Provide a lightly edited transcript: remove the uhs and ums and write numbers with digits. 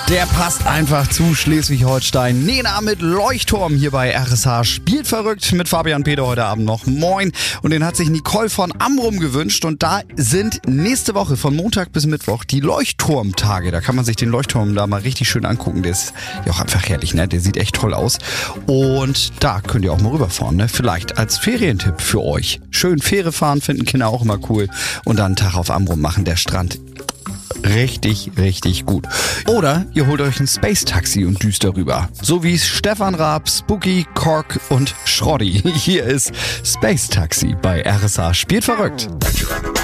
Der passt einfach zu Schleswig-Holstein. Nena mit Leuchtturm hier bei RSH spielt verrückt mit Fabian Peter heute Abend noch. Moin. Und den hat sich Nicole von Amrum gewünscht. Und da sind nächste Woche von Montag bis Mittwoch die Leuchtturmtage. Da kann man sich den Leuchtturm da mal richtig schön angucken. Der ist ja auch einfach herrlich, ne? Der sieht echt toll aus. Und da könnt ihr auch mal rüberfahren, ne? Vielleicht als Ferientipp für euch. Schön Fähre fahren, finden Kinder auch immer cool. Und dann einen Tag auf Amrum machen. Der Strand richtig, richtig gut. Oder ihr holt euch ein Space-Taxi und düst darüber. So wie Stefan Raab, Spooky, Kork und Schroddi. Hier ist Space Taxi bei RSH spielt verrückt.